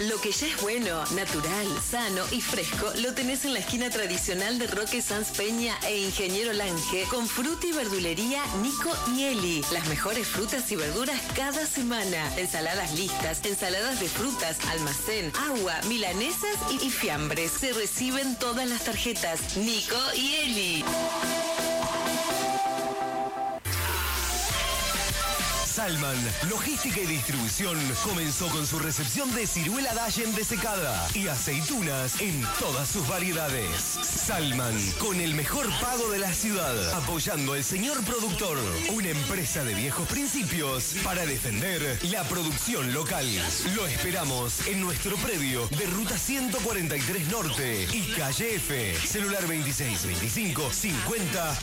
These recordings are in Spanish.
Lo que ya es bueno, natural, sano y fresco, lo tenés en la esquina tradicional de Roque Sanz Peña e Ingeniero Lange, con fruta y verdulería Nico y Eli. Las mejores frutas y verduras cada semana. Ensaladas listas, ensaladas de frutas, almacén, agua, milanesas y fiambres. Se reciben todas las tarjetas. Nico y Eli. Salman, logística y distribución, comenzó con su recepción de ciruela Dallen desecada y aceitunas en todas sus variedades. Salman, con el mejor pago de la ciudad, apoyando al señor productor, una empresa de viejos principios para defender la producción local. Lo esperamos en nuestro predio de Ruta 143 Norte y Calle F, celular 2625 50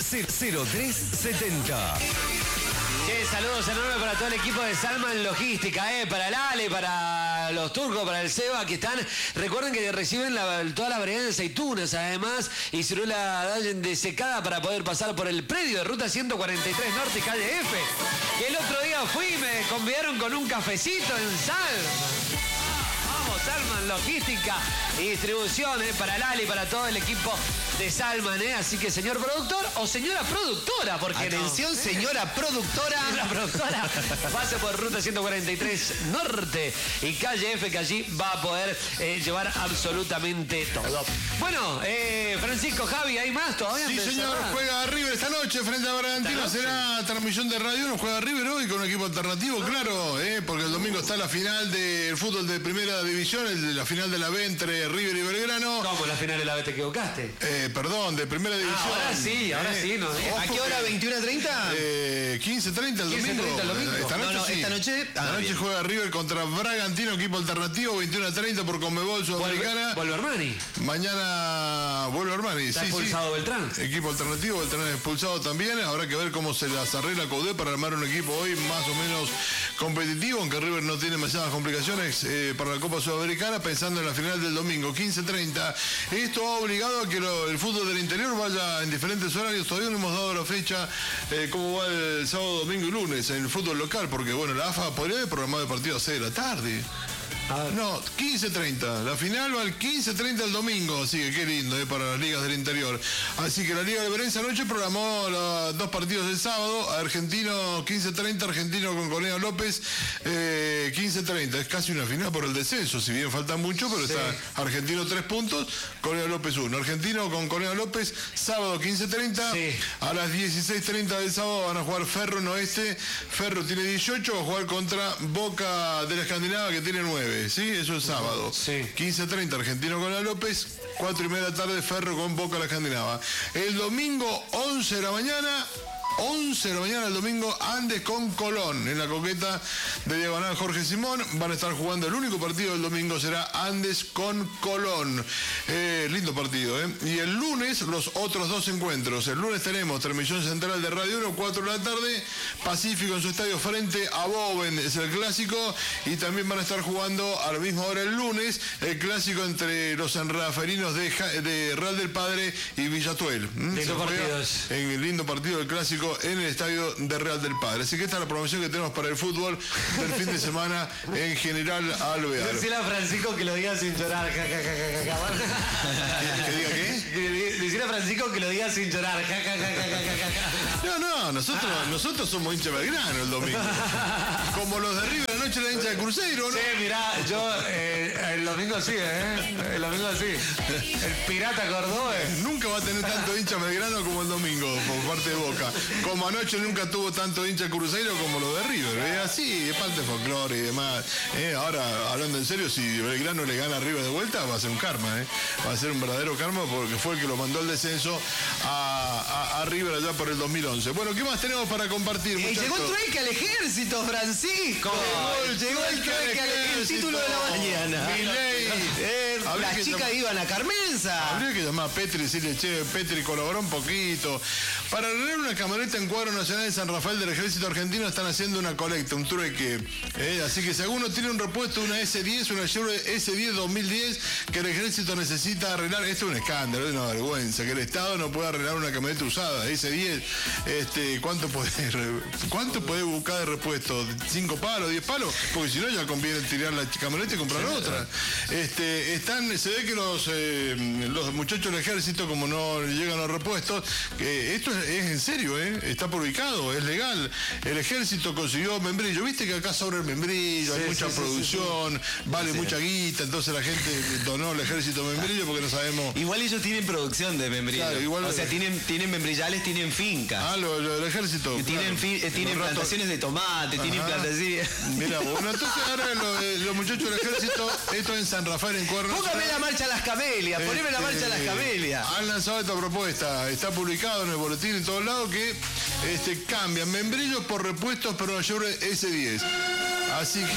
0370. Che, saludos enormes para todo el equipo de Salman Logística, para el Ale, para los turcos, para el Seba, que están. Recuerden que reciben toda la variedad de aceitunas, además, y ciruela Dallen desecada para poder pasar por el predio de Ruta 143 Norte y Calle F. Que el otro día fui y me convidaron con un cafecito en Salman. Vamos, Salman Logística y distribución, para el Ale y para todo el equipo de Salman, así que señor productor o señora productora, porque atención, señora productora. La productora pase por Ruta 143 Norte y Calle F, que allí va a poder llevar absolutamente todo. Bueno, Francisco, Javi, ¿hay más todavía? Sí, señor, juega River esta noche frente a Bragantino, será transmisión de Radio 1, juega River hoy con un equipo alternativo, claro, porque el domingo está la final del fútbol de primera división, la final de la B entre River y Belgrano. ¿Cómo la final de la B te equivocaste? Perdón, de primera división. Ahora sí, no. ¿A qué hora? ¿21:30? 15:30 el domingo. 15:30 el domingo. Esta noche sí. Esta noche juega River contra Bragantino, equipo alternativo, 21:30 por Conmebol Sudamericana. Vuelve Armani. Mañana vuelve Armani. Está expulsado Beltrán. Equipo alternativo, Beltrán expulsado también. Habrá que ver cómo se las arregla Coudet para armar un equipo hoy más o menos competitivo, aunque River no tiene demasiadas complicaciones para la Copa Sudamericana, pensando en la final del domingo, 15:30. Esto ha obligado a que el fútbol del interior vaya en diferentes horarios. Todavía no hemos dado la fecha cómo va el sábado, domingo y lunes en el fútbol local, porque bueno, la AFA podría haber programado el partido a 6 de la tarde. No, 15:30. La final va al 15:30 el domingo, así que qué lindo para las ligas del interior. Así que la Liga de Verencia anoche programó los dos partidos del sábado. Argentino 15:30, Argentino con Cornelio López 15:30. Es casi una final por el descenso, si bien falta mucho, pero sí. Está Argentino 3 puntos, Cornelio López 1. Argentino con Cornelio López, sábado 15:30. Sí. A las 16:30 del sábado van a jugar Ferro en Oeste. Ferro tiene 18, va a jugar contra Boca de la Escandinava, que tiene 9. Sí, eso es sábado. Sí. 15:30 Argentino con la López, 4:30 de la tarde Ferro con Boca la Escandinava. El domingo 11 de la mañana 11 de la mañana el domingo, Andes con Colón, en la coqueta de Diagonal Jorge Simón. Van a estar jugando el único partido del domingo, será Andes con Colón. Lindo partido, Y el lunes, los otros dos encuentros. El lunes tenemos transmisión central de Radio 1, 4 de la tarde, Pacífico en su estadio frente a Boven, es el clásico. Y también van a estar jugando a la misma hora el lunes, el clásico entre los sanraferinos de Real del Padre y Villatuel. Lindo partidos. En el lindo partido del clásico en el estadio de Real del Padre. Así que esta es la promoción que tenemos para el fútbol del fin de semana en General Alvear. Decirle a Francisco que lo diga sin llorar. ¿Que diga qué? Decirle a Francisco que lo diga sin llorar. No, nosotros somos hincha Belgrano el domingo. Como los de River anoche la hincha de Cruzeiro, ¿no? Sí, mirá, yo el domingo sí, El domingo sí. El Pirata Cordobés. Nunca va a tener tanto hincha Belgrano como el domingo por parte de Boca. Como anoche nunca tuvo tanto hincha Cruzeiro como lo de River. Así, es parte de folclore y demás. Ahora, hablando en serio, si Belgrano le gana a River de vuelta, va a ser un karma. Va a ser un verdadero karma porque fue el que lo mandó al descenso a River allá por el 2011. Bueno, ¿qué más tenemos para compartir, muchachos? Llegó Trueque al ejército, Francisco. Llegó el Trueque al el título de la mañana. Milei Las chicas iban a Carmenza. Habría que llamar a Petri y decirle, che, Petri, colaboró un poquito. Para arreglar una camioneta en cuadro nacional de San Rafael del Ejército Argentino están haciendo una colecta, un trueque. Así que si alguno tiene un repuesto, una S10, una Chevrolet S10 2010, que el Ejército necesita arreglar, esto es un escándalo, es una vergüenza, que el Estado no pueda arreglar una camioneta usada, S10, ¿cuánto podés buscar de repuesto? ¿5 palos, 10 palos? Porque si no ya conviene tirar la camioneta y comprar otra. Se ve que los muchachos del Ejército, como no llegan los repuestos, esto es en serio, está publicado, es legal. El Ejército consiguió membrillo, viste que acá sobra el membrillo, hay mucha producción, vale mucha guita, entonces la gente donó al Ejército membrillo porque no sabemos. Igual ellos tienen producción de membrillo. Claro, igual, o sea, tienen membrillales, tienen fincas. El Ejército. Tienen plantaciones de tomate, tienen plantaciones. Mira, bueno, entonces ahora los muchachos del Ejército, esto en San Rafael, en Cuerno. Póngame la marcha a las camelias, poneme la marcha a las camelias. Han lanzado esta propuesta, está publicado en el boletín en todos lados que cambian membrillos por repuestos pero no Chevrolet S10. Así que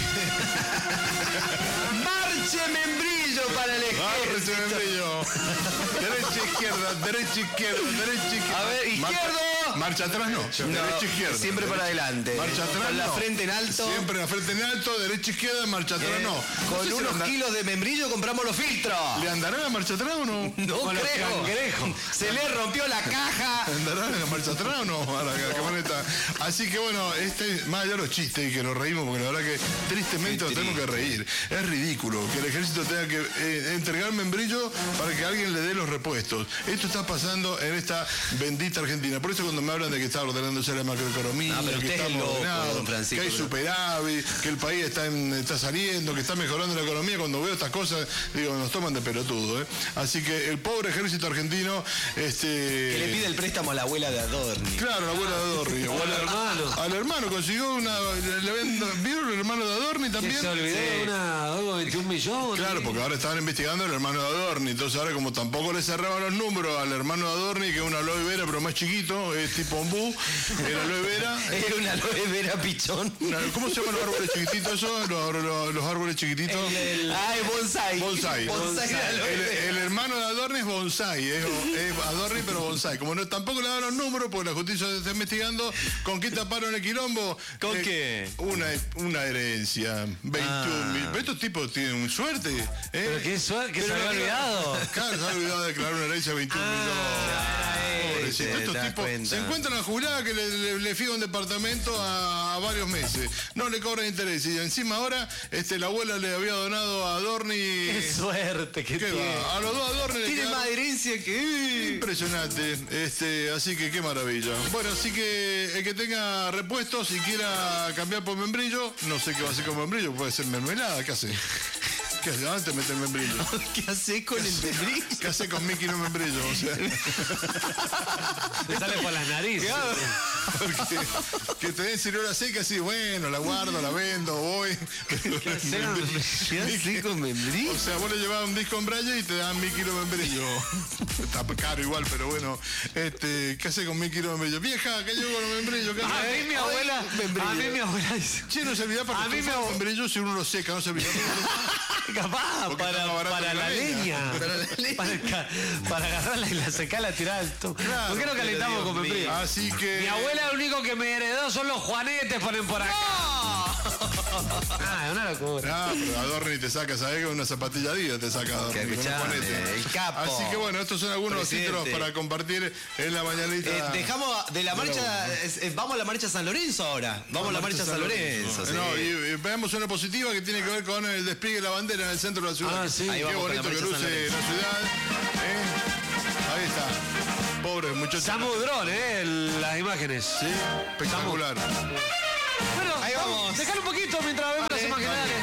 marche membrillo para el Ejército. Marche membrillo. Derecha, izquierda, derecha, izquierda, derecha, izquierda. A ver, izquierdo. Marcha atrás no. Derecha, izquierda. Siempre para adelante. Marcha atrás con la frente en alto. Siempre la frente en alto, derecha, izquierda, marcha atrás no. Con unos kilos de membrillo compramos los filtros. ¿Le andará la marcha atrás o no? No creo. Se le rompió la caja. ¿Andará la marcha atrás o no? A la camioneta. Así que bueno, más allá de los chistes y que nos reímos, porque la verdad que tristemente nos tenemos que reír. Es ridículo que el Ejército tenga que entregar membrillo para que alguien le dé los repuestos. Esto está pasando en esta bendita Argentina. Por eso cuando me hablan de que está ordenándose la macroeconomía, que estamos ordenados, que hay superávit, que el país está saliendo, que está mejorando la economía, cuando veo estas cosas, digo, nos toman de pelotudo. Así que el pobre Ejército Argentino... que le pide el préstamo a la abuela de Adorni. Claro, la abuela de Adorni. O al hermano. Al hermano consiguió ¿vieron el hermano de Adorni también? Que se olvidó algo de 21 millones. Claro, porque ahora estaban investigando al hermano de Adorni. Entonces ahora como tampoco le cerraban los números al hermano de Adorni, que es una aloe vera pero más chiquito, es tipo ombú, el aloe vera. Es una aloe vera pichón. ¿Cómo se llaman los árboles chiquititos esos? Los árboles chiquititos. Es bonsai. Bonsai. El hermano de Adorni es bonsai, es Adorni pero bonsai. Como tampoco le dan los números, porque la justicia está investigando, ¿con qué taparon el quilombo? ¿Con qué? Una herencia, 21 mil. Estos tipos tienen suerte. Pero qué suerte, que se había olvidado. Claro, se había olvidado de declarar una herencia de 21 millones. Pobrecito, estos tipos se encuentran a la jubilada que le fija un departamento a varios meses. No le cobran interés. Y encima ahora la abuela le había donado a Adorni. Qué suerte que tiene. A los dos Adorni le tiene más herencia que... Impresionante. Así que qué maravilla. Bueno, así que el que tenga repuestos y quiera cambiar por membrillo, no sé qué va a hacer con membrillo, puede ser mermelada, ¿qué hace? ¿Qué hace? Antes meter membrillo. ¿Qué hace con el membrillo? ¿Qué hace con Mickey no membrillo? O sea. Le sale por las narices. Porque que te den ciruela seca, así, bueno, la guardo, la vendo, voy. ¿Qué hace con membrillo? O sea, vos le llevabas un disco en braille y te dan 1000 kilos de membrillo. Está caro igual, pero bueno. ¿Qué hace con 1000 kilos de membrillo? Vieja, ¿qué llevo con los membrillos? A mí mi abuela dice. Che, no servirá para que los membrillos si uno los seca, no servirá. Capaz, para la leña. Para agarrarla y la secarla, tirarla al toque. Claro, ¿por qué no calentamos con membrillo? Así que... Mi abuela lo único que me heredó son los juanetes, ponen por acá. Es una locura. Pero Adorni te saca, ¿sabes? Con una zapatilla Adidas te saca Adorni. El capo. Así que bueno, estos son algunos títulos para compartir en la mañanita. Dejamos de la marcha, vamos a la marcha San Lorenzo ahora. Vamos a la marcha San Lorenzo. Y veamos una positiva que tiene que ver con el despliegue de la bandera en el centro de la ciudad. Sí. Qué bonito que luce la ciudad. Ahí está. Pobre muchacho. Samu Drón, las imágenes. Sí, espectacular. Bueno, ahí vamos. Dejalo un poquito mientras vemos las imágenes.